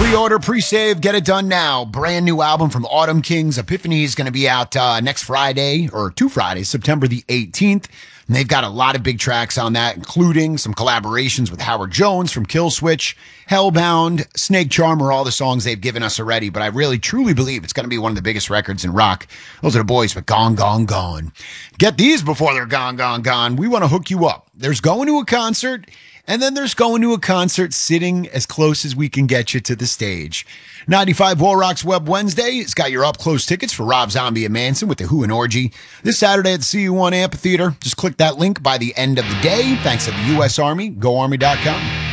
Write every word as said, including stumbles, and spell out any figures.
Pre-order, pre-save, get it done now. Brand new album from Autumn Kings. Epiphany is going to be out uh, next Friday, or two Fridays, September the eighteenth. And they've got a lot of big tracks on that, including some collaborations with Howard Jones from Killswitch, Hellbound, Snake Charmer, all the songs they've given us already. But I really, truly believe it's going to be one of the biggest records in rock. Those are the boys with Gone, Gone, Gone. Get these before they're gone, gone, gone. We want to hook you up. There's going to a concert, and then there's going to a concert sitting as close as we can get you to the stage. ninety-five War Rocks Web Wednesday. It's got your up-close tickets for Rob Zombie and Manson with the Who and Orgy this Saturday at the C U one Amphitheater. Just click that link by the end of the day. Thanks to the U S Army. Go Army dot com.